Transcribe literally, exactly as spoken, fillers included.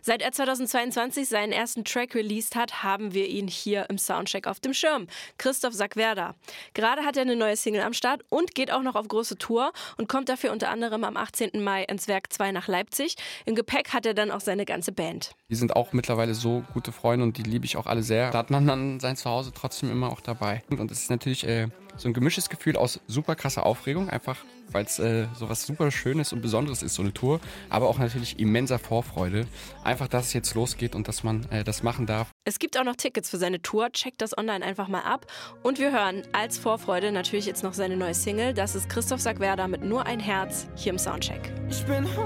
Seit er zweitausendzweiundzwanzig seinen ersten Track released hat, haben wir ihn hier im Soundcheck auf dem Schirm. Christoph Sackwerda. Gerade hat er eine neue Single am Start und geht auch noch auf große Tour und kommt dafür unter anderem am achtzehnten Mai ins Werk zwei nach Leipzig. Im Gepäck hat er dann auch seine ganze Band. Die sind auch mittlerweile so gute Freunde und die liebe ich auch alle sehr. Da hat man dann sein Zuhause trotzdem immer auch dabei. Und es ist natürlich äh, so ein gemischtes Gefühl aus super krasser Aufregung, einfach weil es äh, so was super Schönes und Besonderes ist, so eine Tour. Aber auch natürlich immenser Vorfreude. Einfach, dass es jetzt losgeht und dass man äh, das machen darf. Es gibt auch noch Tickets für seine Tour. Checkt das online einfach mal ab. Und wir hören als Vorfreude natürlich jetzt noch seine neue Single. Das ist Christoph Sackwerda mit Nur ein Herz hier im Soundcheck. Ich bin